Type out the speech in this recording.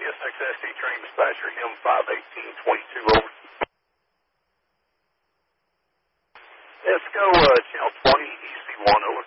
CSXSD train dispatcher, M51822, over. Let's go, channel 20, EC1, over.